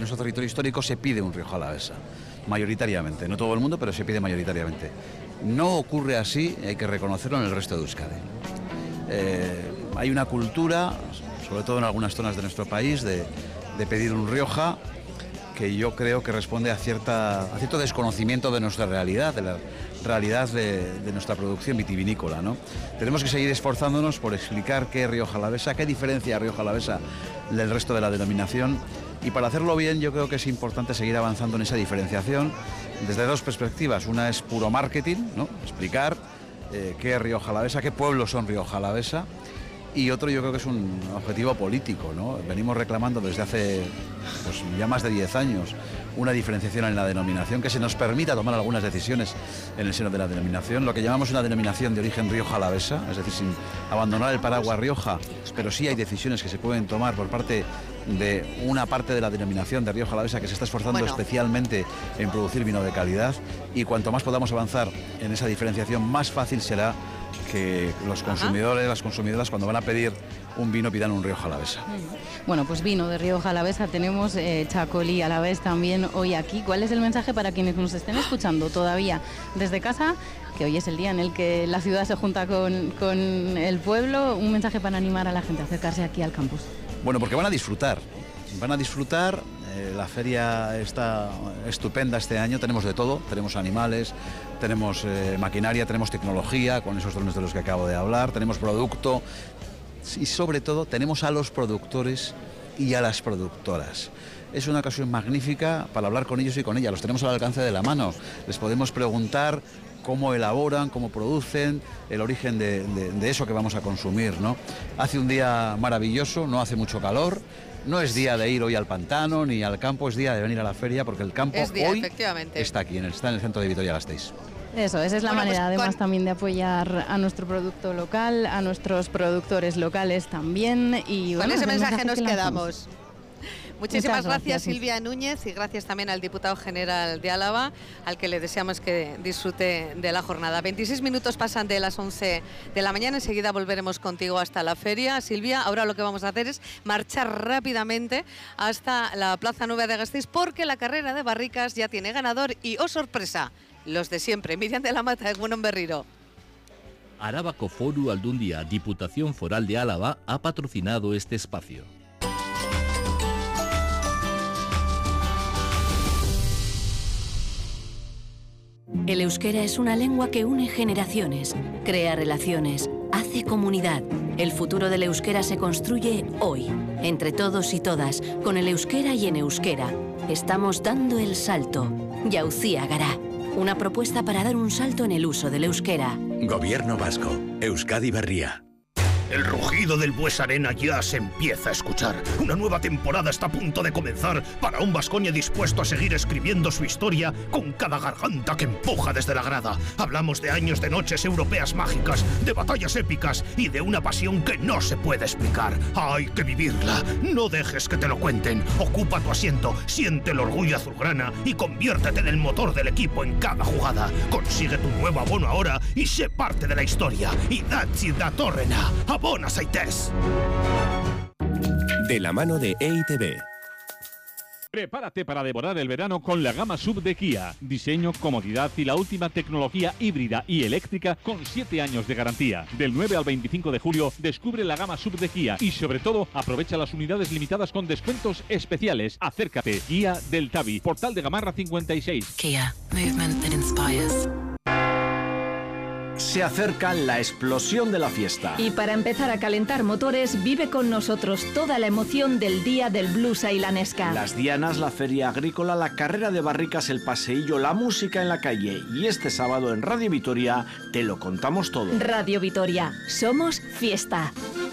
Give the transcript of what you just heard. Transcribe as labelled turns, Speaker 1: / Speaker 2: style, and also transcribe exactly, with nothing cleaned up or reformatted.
Speaker 1: nuestro territorio histórico se pide un Rioja Alavesa, mayoritariamente, no todo el mundo, pero se pide mayoritariamente. No ocurre así, hay que reconocerlo, en el resto de Euskadi. Eh, hay una cultura, sobre todo en algunas zonas de nuestro país, de, de pedir un Rioja, que yo creo que responde a, cierta, a cierto desconocimiento de nuestra realidad, de la realidad de, de nuestra producción vitivinícola, ¿no? Tenemos que seguir esforzándonos por explicar qué es Rioja Alavesa, qué diferencia Rioja Alavesa del resto de la denominación, y para hacerlo bien yo creo que es importante seguir avanzando en esa diferenciación desde dos perspectivas. Una es puro marketing, ¿no? Explicar eh, qué es Rioja Alavesa, qué pueblos son Rioja Alavesa. Y otro yo creo que es un objetivo político, ¿no? Venimos reclamando desde hace pues, ya más de diez años una diferenciación en la denominación que se nos permita tomar algunas decisiones en el seno de la denominación, lo que llamamos una denominación de origen Rioja Alavesa, es decir, sin abandonar el paraguas Rioja, pero sí hay decisiones que se pueden tomar por parte de una parte de la denominación de Rioja Alavesa que se está esforzando bueno. especialmente en producir vino de calidad, y cuanto más podamos avanzar en esa diferenciación, más fácil será que los consumidores, Ajá. las consumidoras, cuando van a pedir un vino, pidan un Rioja Alavesa.
Speaker 2: Bueno, pues vino de Rioja Alavesa tenemos, eh, Chacolí Alavés también hoy aquí. ¿Cuál es el mensaje para quienes nos estén escuchando todavía desde casa, que hoy es el día en el que la ciudad se junta con, con el pueblo? Un mensaje para animar a la gente a acercarse aquí al campus.
Speaker 1: Bueno, porque van a disfrutar, van a disfrutar. Eh, la feria está estupenda este año, tenemos de todo, tenemos animales, tenemos eh, maquinaria, tenemos tecnología, con esos drones de los que acabo de hablar, tenemos producto y sobre todo tenemos a los productores y a las productoras. Es una ocasión magnífica para hablar con ellos y con ellas, los tenemos al alcance de la mano, les podemos preguntar cómo elaboran, cómo producen, el origen de, de, de eso que vamos a consumir, ¿no? Hace un día maravilloso, no hace mucho calor. No es día de ir hoy al pantano ni al campo, es día de venir a la feria, porque el campo
Speaker 3: día,
Speaker 1: hoy está aquí, en el, está en el centro de Vitoria-Gasteiz.
Speaker 2: Eso, esa es la
Speaker 3: bueno,
Speaker 2: manera,
Speaker 3: pues,
Speaker 2: además
Speaker 3: con...
Speaker 2: también de apoyar a nuestro producto local, a nuestros productores locales también. Y
Speaker 3: con
Speaker 2: bueno,
Speaker 3: ese mensaje,
Speaker 2: mensaje
Speaker 3: nos
Speaker 2: que
Speaker 3: quedamos.
Speaker 2: Lanzamos.
Speaker 3: Muchísimas
Speaker 2: Muchas
Speaker 3: gracias,
Speaker 2: gracias
Speaker 3: Silvia Núñez, y gracias también al diputado general de Álava, al que le deseamos que disfrute de la jornada. veintiséis minutos pasan de las once de la mañana, enseguida volveremos contigo hasta la feria. Silvia, ahora lo que vamos a hacer es marchar rápidamente hasta la Plaza Nueva de Gasteiz, porque la carrera de barricas ya tiene ganador y, oh sorpresa, los de siempre. Miriam de la Mata, Egunon Berriro.
Speaker 4: Arabako Foru Aldundia, Diputación Foral de Álava, ha patrocinado este espacio.
Speaker 5: El euskera es una lengua que une generaciones, crea relaciones, hace comunidad. El futuro del euskera se construye hoy, entre todos y todas, con el euskera y en euskera. Estamos dando el salto. Yauzía Gará, una propuesta para dar un salto en el uso del euskera.
Speaker 6: Gobierno Vasco, Euskadi Berria.
Speaker 7: El rugido del Bues Arena ya se empieza a escuchar. Una nueva temporada está a punto de comenzar para un Baskonia dispuesto a seguir escribiendo su historia con cada garganta que empuja desde la grada. Hablamos de años de noches europeas mágicas, de batallas épicas y de una pasión que no se puede explicar. Hay que vivirla. No dejes que te lo cuenten. Ocupa tu asiento, siente el orgullo azulgrana y conviértete en el motor del equipo en cada jugada. Consigue tu nuevo abono ahora y sé parte de la historia. Idatzi datorrena. Abona zaitez.
Speaker 6: De la mano de E I T B.
Speaker 8: Prepárate para devorar el verano con la gama sub de Kia. Diseño, comodidad y la última tecnología híbrida y eléctrica con siete años de garantía. Del nueve al veinticinco de julio descubre la gama sub de Kia y sobre todo aprovecha las unidades limitadas con descuentos especiales. Acércate. Kia del Tabi, Portal de Gamarra cincuenta y seis.
Speaker 9: Kia, movement that inspires.
Speaker 10: Se acerca la explosión de la fiesta.
Speaker 11: Y para empezar a calentar motores, vive con nosotros toda la emoción del Día del Blues Ailanesca.
Speaker 10: Las dianas, la feria agrícola, la carrera de barricas, el paseillo, la música en la calle. Y este sábado en Radio Vitoria te lo contamos todo.
Speaker 11: Radio Vitoria, somos fiesta.